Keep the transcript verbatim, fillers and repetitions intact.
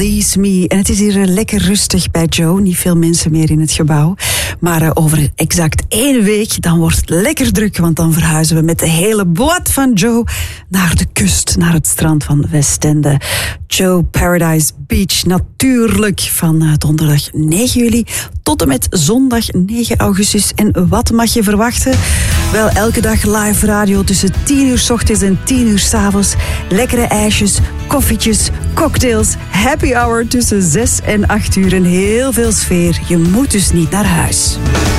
Please Me. En het is hier lekker rustig bij Joe. Niet veel mensen meer in het gebouw. Maar uh, over exact één week, dan wordt het lekker druk. Want dan verhuizen we met de hele boot van Joe naar de kust. Naar het strand van Westende. Joe Paradise Beach. Natuurlijk van uh, donderdag negen juli tot en met zondag negen augustus. En wat mag je verwachten? Wel, elke dag live radio tussen tien uur 's ochtends en tien uur 's avonds. Lekkere ijsjes, koffietjes, cocktails, happy hour tussen zes en acht uur en heel veel sfeer. Je moet dus niet naar huis.